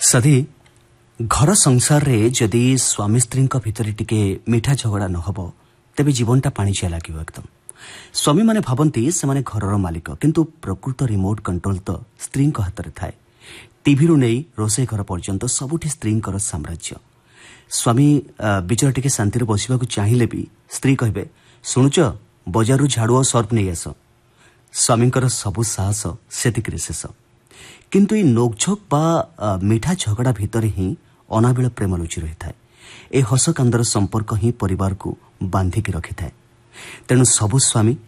सदी घर संसार रे जदि स्वामी स्त्री भितर टिके मीठा झगड़ा न हबो तेबे जीवनटा पाणीचिया लागिबो एकदम। स्वामी माने भाबंती से माने घरर मालिक किंतु प्रकृत रिमोट कंट्रोल तो स्त्री हाथ में थाए। टीवी रु नहीं रोसे घर पर्यंत सबुठी स्त्री साम्राज्य। स्वामी बिचर टिके शांति बसवा चाहिए भी स्त्री कहे शुणुच बजार झाड़ू और सर्फ नहीं आस। स्वामींकर सबु साहस सेतिक शेष किंतु ये नोकझोक बा मीठा झगड़ा भितर ही अनाबिल प्रेम लुचि रही थाए। ए हस कांदर संपर्क ही परिवार को बांधिकी रखि थाए। तेणु सबु स्वामी